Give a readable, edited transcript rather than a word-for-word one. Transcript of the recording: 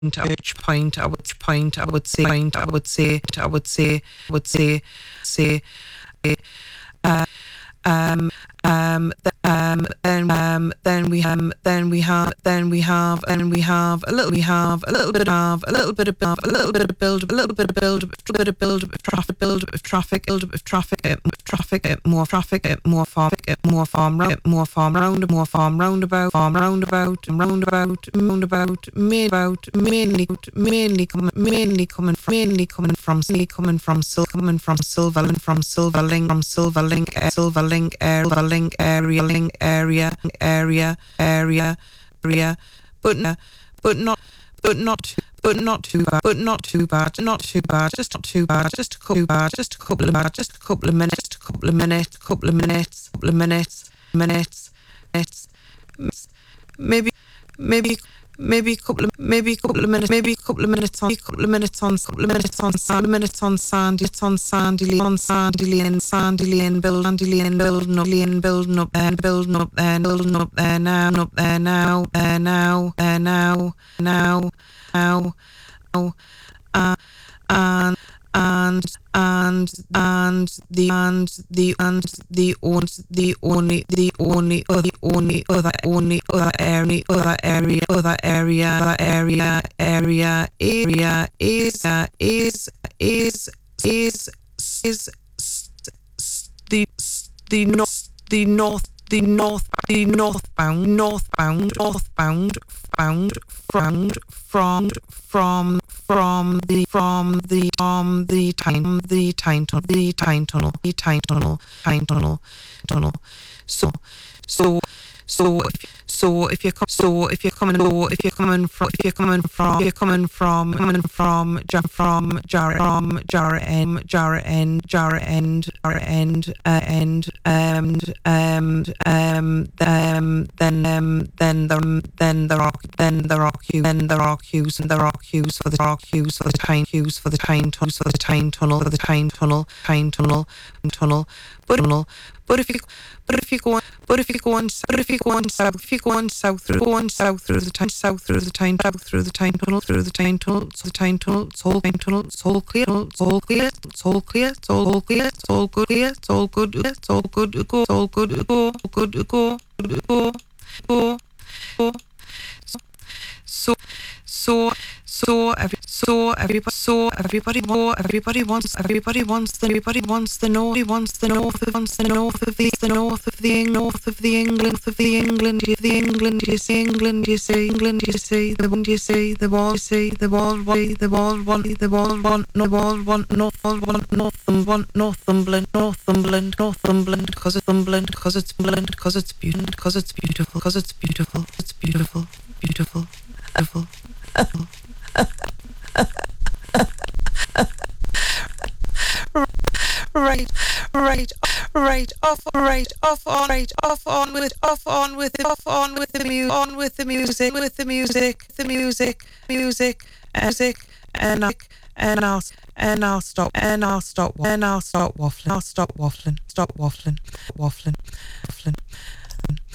which point I would point I would say point I would say I would say would say uh, then we have a little bit of build traffic more farm roundabout mainly coming from Silverlink area, but not too bad, just not too bad, just a couple of minutes, maybe a couple of minutes on sandy lane building up there now and the only other area is northbound from the Tyne tunnel. So if you're coming from Jarra End, there are queues for the Tyne tunnel. But if you're going south through the Tyne tunnel, it's all clear, it's all good So everybody wants the north of the England. You say the Northumberland because it's beautiful. Right. Off on with the music, and I'll stop waffling.